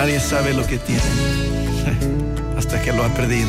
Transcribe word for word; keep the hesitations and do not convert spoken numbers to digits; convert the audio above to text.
Nadie sabe lo que tiene hasta que lo ha perdido.